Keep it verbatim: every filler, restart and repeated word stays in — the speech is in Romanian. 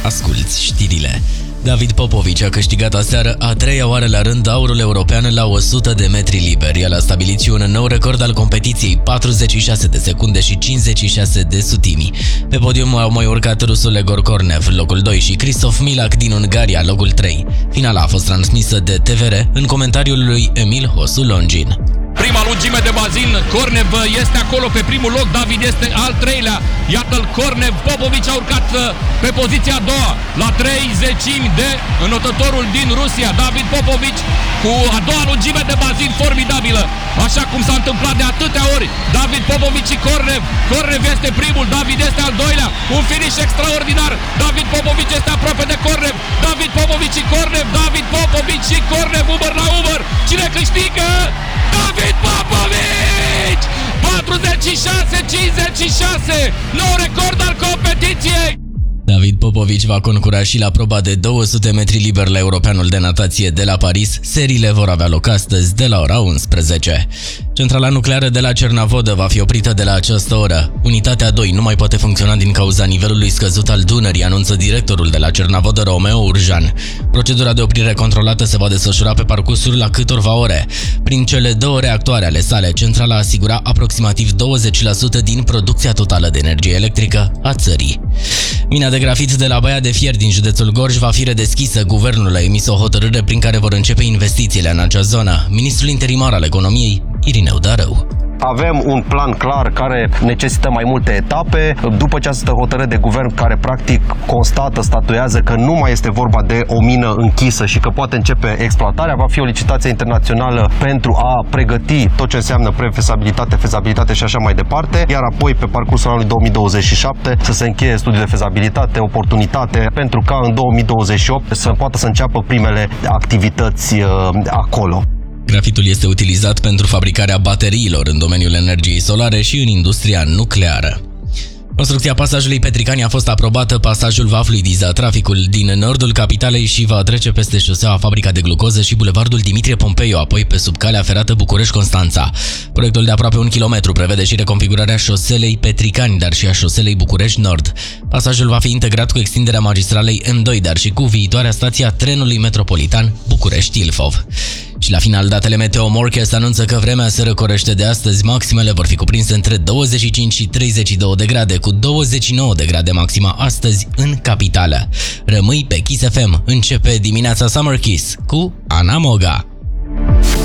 Asculți știrile. David Popovici a câștigat aseară a treia oară la rând aurul european la o sută de metri liberi. El a stabilit și un nou record al competiției, patruzeci și șase de secunde și cincizeci și șase de sutimi. Pe podium au mai urcat rusul Egor Kornev, locul doi, și Christoph Milak din Ungaria, locul trei. Finala a fost transmisă de T V R în comentariul lui Emil Hosu Longin. Prima lungime de bazin, Kornev este acolo pe primul loc, David este al treilea. Iată-l Kornev, Popovici a urcat pe poziția a doua, la trei zecimi de înotătorul din Rusia, David Popovici, cu a doua lungime de bazin formidabilă, așa cum s-a întâmplat de atâtea ori. David Popovici și Kornev, Kornev este primul, David este al doilea, un finish extraordinar. David Popovici este aproape de Kornev, David Popovici și Kornev, David Popovici și Kornev, umăr la umăr. Cine câștigă? David Popovici! patruzeci și șase cincizeci și șase, nou record al competiției! David Popovici va concura și la proba de două sute metri liber la Europeanul de Natație de la Paris. Seriile vor avea loc astăzi de la ora unsprezece. Centrala nucleară de la Cernavodă va fi oprită de la această oră. Unitatea doi nu mai poate funcționa din cauza nivelului scăzut al Dunării, anunță directorul de la Cernavodă, Romeo Urjan. Procedura de oprire controlată se va desfășura pe parcursul la câtorva ore. Prin cele două reactoare ale sale, centrala asigura aproximativ douăzeci la sută din producția totală de energie electrică a țării. Mina de grafit de la Baia de Fier din județul Gorj va fi redeschisă. Guvernul a emis o hotărâre prin care vor începe investițiile în acea zonă. Ministrul interimar al economiei, Irineu Darău. Avem un plan clar care necesită mai multe etape. După această hotărâre de guvern care practic constată, statuează că nu mai este vorba de o mină închisă și că poate începe exploatarea, va fi o licitație internațională pentru a pregăti tot ce înseamnă prefezabilitate, fezabilitate și așa mai departe, iar apoi pe parcursul anului două mii douăzeci și șapte să se încheie studiul de fezabilitate, oportunitate, pentru ca în două mii douăzeci și opt să poată să înceapă primele activități uh, acolo. Grafitul este utilizat pentru fabricarea bateriilor în domeniul energiei solare și în industria nucleară. Construcția pasajului Petricani a fost aprobată. Pasajul va fluidiza traficul din nordul capitalei și va trece peste șoseaua Fabrica de Glucoză și bulevardul Dimitrie Pompeiu, apoi pe sub calea ferată București-Constanța. Proiectul de aproape un kilometru prevede și reconfigurarea șoselei Petricani, dar și a șoselei București Nord. Pasajul va fi integrat cu extinderea magistralei M doi, dar și cu viitoarea stația trenului metropolitan București-Ilfov. Și la final, datele Meteo Morecast anunță că vremea se răcorește de astăzi. Maximele vor fi cuprinse între douăzeci și cinci și treizeci și două de grade, cu douăzeci și nouă de grade maxima astăzi în capitală. Rămâi pe Kiss F M. Începe dimineața Summer Kiss cu Ana Moga.